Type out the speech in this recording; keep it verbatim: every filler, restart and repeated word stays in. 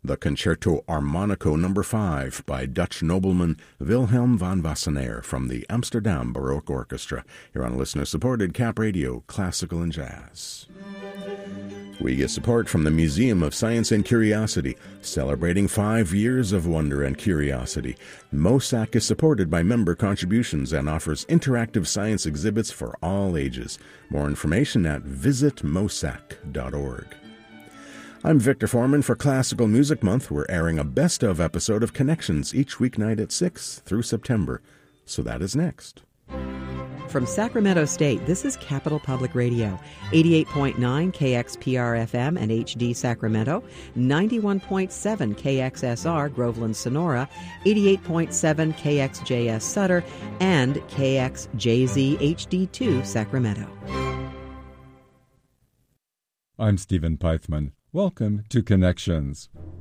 the Concerto Armonico number five by Dutch nobleman Wilhelm van Wassenaar from the Amsterdam Baroque Orchestra, here on listener-supported Cap Radio, Classical and Jazz. We get support from the Museum of Science and Curiosity, celebrating five years of wonder and curiosity. MOSAC is supported by member contributions and offers interactive science exhibits for all ages. More information at visit mosac dot org. I'm Victor Foreman. For Classical Music Month, we're airing a best-of episode of Connections each weeknight at six through September. So that is next. From Sacramento State, this is Capital Public Radio, eighty-eight point nine K X P R F M and H D Sacramento, ninety-one point seven K X S R Groveland Sonora, eighty-eight point seven K X J S Sutter, and K X J Z H D two Sacramento. I'm Stephen Peithman. Welcome to Connections.